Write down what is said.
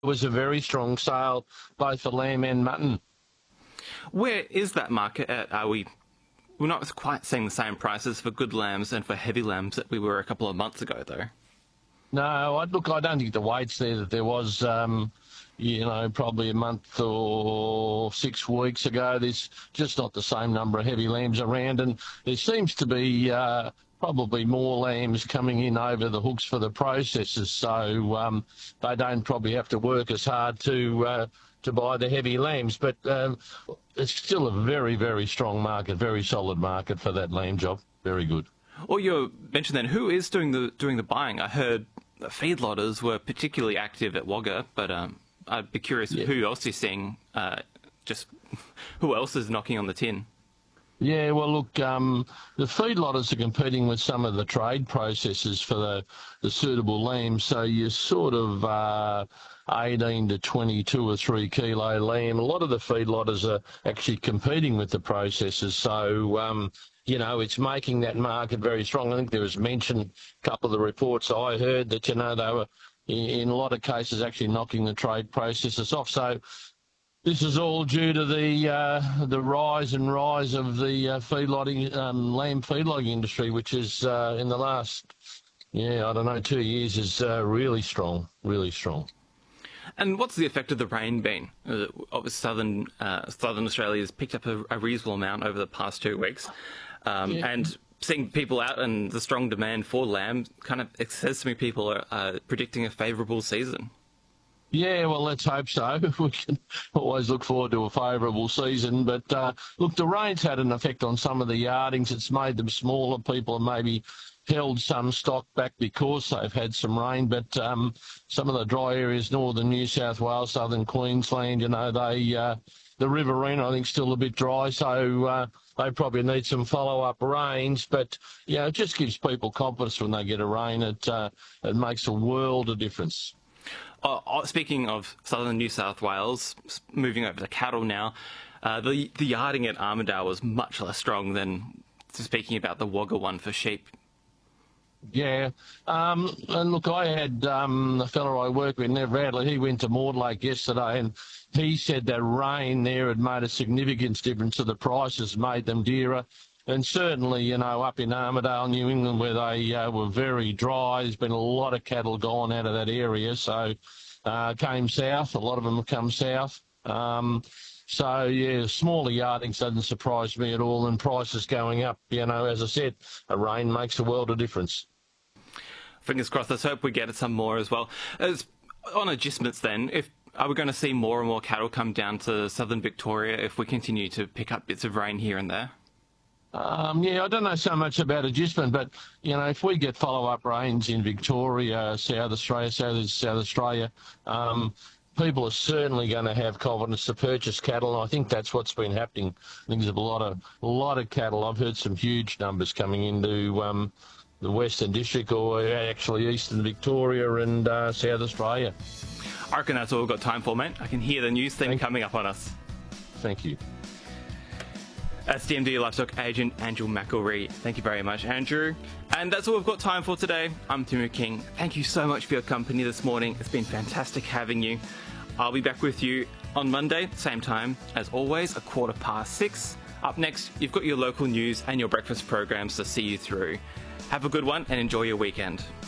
was a very strong sale both for lamb and mutton. Where is that market at? We're not quite seeing the same prices for good lambs and for heavy lambs that we were a couple of months ago, though. No, I don't think the weight's there that there was, probably a month or 6 weeks ago. There's just not the same number of heavy lambs around, and there seems to be probably more lambs coming in over the hooks for the processors, so they don't probably have to work as hard to buy the heavy lambs. But it's still a very, very strong market, very solid market for that lamb job. Very good. Well, you mentioned then, who is doing the buying? I heard the feedlotters were particularly active at Wagga, but I'd be curious who else you're seeing, just who else is knocking on the tin? Yeah, well, look, the feedlotters are competing with some of the trade processors for the suitable lambs, so you're sort of 18 to 22 or 3 kilo lamb. A lot of the feedlotters are actually competing with the processors, so it's making that market very strong. I think there was mentioned a couple of the reports I heard that, they were, in a lot of cases, actually knocking the trade processors off. So this is all due to the rise of the lamb feedlotting industry, which is in the last, 2 years is really strong, really strong. And what's the effect of the rain been? Obviously, Southern Australia has picked up a reasonable amount over the past 2 weeks. And seeing people out and the strong demand for lamb, kind of it says to me people are predicting a favourable season. Yeah, well, let's hope so. We can always look forward to a favourable season. But, look, the rain's had an effect on some of the yardings. It's made them smaller. People have maybe held some stock back because they've had some rain. But some of the dry areas, northern New South Wales, southern Queensland, the riverina, I think, still a bit dry. So they probably need some follow-up rains. But, it just gives people confidence when they get a rain. It makes a world of difference. Speaking of southern New South Wales, moving over to cattle now, the yarding at Armidale was much less strong than speaking about the Wagga one for sheep. Yeah, and look, I had the fellow I work with, Nev Radley, he went to Mortlake yesterday, and he said that rain there had made a significant difference to the prices, made them dearer. And certainly, up in Armidale, New England, where they were very dry, there's been a lot of cattle gone out of that area, so came south. A lot of them have come south. So, smaller yardings doesn't surprise me at all, and prices going up. As I said, a rain makes a world of difference. Fingers crossed. Let's hope we get some more as well. On adjustments then, are we going to see more and more cattle come down to southern Victoria if we continue to pick up bits of rain here and there? I don't know so much about adjustment, but, if we get follow-up rains in Victoria, South Australia, people are certainly going to have confidence to purchase cattle, and I think that's what's been happening. I think there's a lot of cattle. I've heard some huge numbers coming into the Western District, or actually Eastern Victoria and South Australia. I reckon that's all we've got time for, mate. I can hear the news theme coming up on us. Thank you. That's DMD Livestock Agent Andrew McElree. Thank you very much, Andrew. And that's all we've got time for today. I'm Timu King. Thank you so much for your company this morning. It's been fantastic having you. I'll be back with you on Monday, same time, as always, 6:15. Up next, you've got your local news and your breakfast programs to see you through. Have a good one and enjoy your weekend.